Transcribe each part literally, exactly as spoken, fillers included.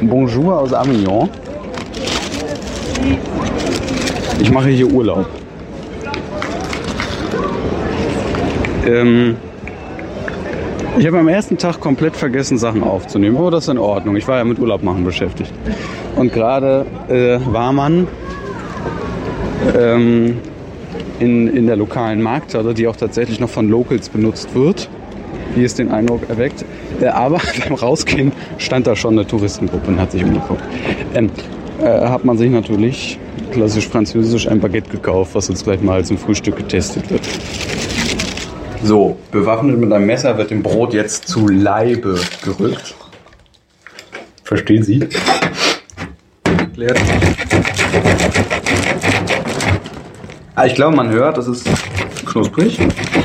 Bonjour aus Avignon. Ich mache hier Urlaub. Ähm, ich habe am ersten Tag komplett vergessen, Sachen aufzunehmen. Aber das ist in Ordnung. Ich war ja mit Urlaub machen beschäftigt. Und gerade äh, war man ähm, in, in der lokalen Markthalle, die auch tatsächlich noch von Locals benutzt wird, wie es den Eindruck erweckt. Äh, aber beim Rausgehen stand da schon eine Touristengruppe und hat sich umgeguckt. Ähm, äh, hat man sich natürlich klassisch französisch ein Baguette gekauft, was jetzt gleich mal zum Frühstück getestet wird. So, bewaffnet mit einem Messer wird dem Brot jetzt zu Leibe gerückt. Verstehen Sie? Erklärt. Ah, ich glaube, man hört, das ist knusprig.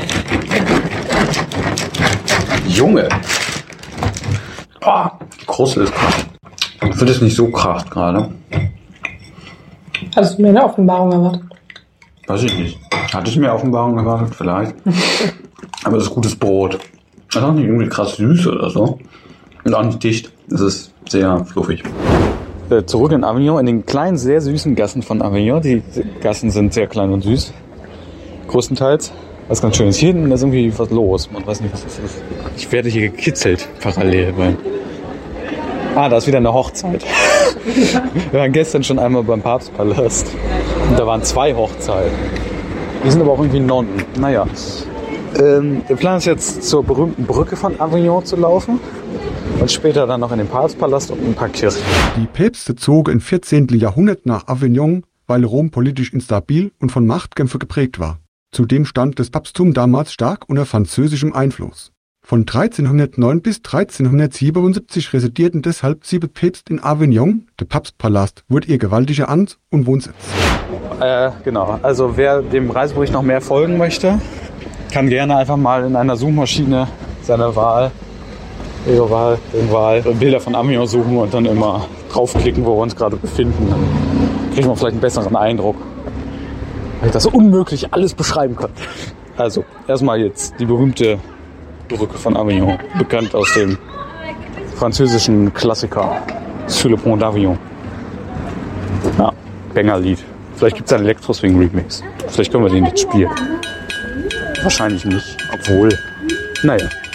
Junge! Boah, die Kruste ist kracht. Ich finde es nicht so kracht gerade. Hast du mir eine Offenbarung erwartet? Weiß ich nicht. Hatte ich mir Offenbarung erwartet? Vielleicht. Aber es ist gutes Brot. Das ist auch nicht irgendwie krass süß oder so. Und auch nicht dicht. Es ist sehr fluffig. Äh, zurück in Avignon, in den kleinen, sehr süßen Gassen von Avignon. Die Gassen sind sehr klein und süß. Größtenteils. Was ganz schön ist. Hier hinten ist irgendwie was los. Man weiß nicht, was das ist. Ich werde hier gekitzelt parallel. Weil ah, da ist wieder eine Hochzeit. Wir waren gestern schon einmal beim Papstpalast. Und da waren zwei Hochzeiten. Die sind aber auch irgendwie Nonnen. Naja. Ähm, der Plan ist jetzt zur berühmten Brücke von Avignon zu laufen. Und später dann noch in den Papstpalast und ein paar Kirchen. Die Päpste zogen im vierzehnten. Jahrhundert nach Avignon, weil Rom politisch instabil und von Machtkämpfen geprägt war. Zudem stand das Papsttum damals stark unter französischem Einfluss. Von dreizehnhundertneun bis dreizehnhundertsiebenundsiebzig residierten deshalb sieben Päpste in Avignon. Der Papstpalast wurde ihr gewaltiger Amts- und Wohnsitz. Äh, genau. Also wer dem Reisebericht noch mehr folgen möchte, kann gerne einfach mal in einer Suchmaschine seiner Wahl, ihre Wahl, ihre Wahl, Bilder von Avignon suchen und dann immer draufklicken, wo wir uns gerade befinden. Dann kriegen wir vielleicht einen besseren Eindruck, weil ich das so unmöglich alles beschreiben kann. Also, erstmal jetzt die berühmte Brücke von Avignon, bekannt aus dem französischen Klassiker Sur le Pont d'Avignon. Ja, Banger-Lied. Vielleicht gibt es einen Electro-Swing-Remix. Vielleicht können wir den jetzt spielen. Wahrscheinlich nicht, obwohl, naja.